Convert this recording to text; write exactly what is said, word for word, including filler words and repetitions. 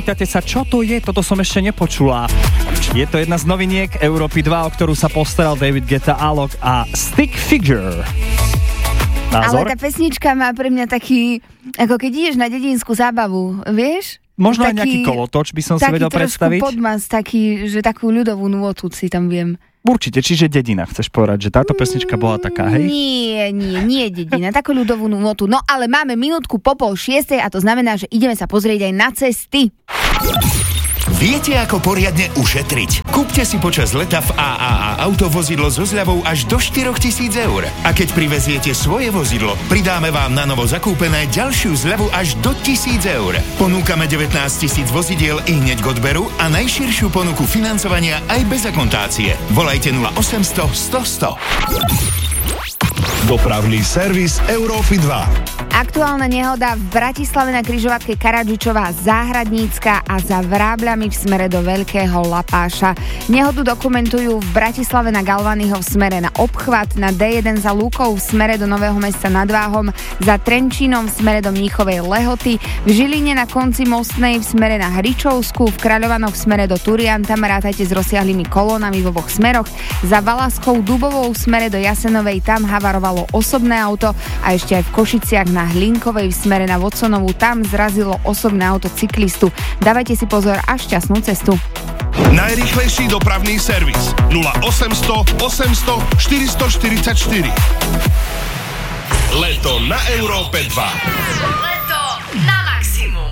Pýtate sa, čo to je? Toto som ešte nepočula. Je to jedna z noviniek Európy dva, o ktorú sa postaral David Guetta, Alok a Stick Figure. Názor? Ale tá pesnička má pre mňa taký, ako keď ideš na dedinskú zábavu, vieš? Možno taký, aj nejaký kolotoč by som si vedel predstaviť. Taký trošku podmas, taký, že takú ľudovú nôtu si tam viem. Určite, čiže dedina, chceš povedať, že táto pesnička bola taká, hej? Nie, nie, nie dedina, takú ľudovú nôtu. No ale máme minútku po pol šiestej a to znamená, že ideme sa pozrieť aj na cesty. Viete, ako poriadne ušetriť? Kúpte si počas leta v á á á autovozidlo so zľavou až do štyritisíc eur. A keď priveziete svoje vozidlo, pridáme vám na novo zakúpené ďalšiu zľavu až do tisíc eur. Ponúkame devätnásť tisíc vozidiel i hneď k odberu a najširšiu ponuku financovania aj bez akontácie. Volajte nula osemsto sto sto. Dopravný servis Európy dva. Aktuálna nehoda v Bratislave na križovatke Karadžičová Záhradnícka a za Vrábľami v smere do Veľkého Lapáša. Nehodu dokumentujú v Bratislave na Galvanyho v smere na obchvat, na dé jeden za Lúkou v smere do Nového Mesta nad Váhom, za Trenčínom v smere do Mníchovej Lehoty, v Žiline na konci Mostnej v smere na Hričovsku, v Kráľovanoch v smere do Turian, tam rátajte s rozsiahlými kolónami v oboch smeroch, za Valaskou Dubovou v smere do Jasenovej, tam havarovalo osobné auto a ešte aj v Košiciach na Hlinkovej v smere na Vodsonovu, tam zrazilo osobné auto cyklistu. Dávajte si pozor a šťastnú cestu. Najrýchlejší dopravný servis nula osemsto osemsto štyristoštyridsaťštyri. Leto na Európe dva. Leto na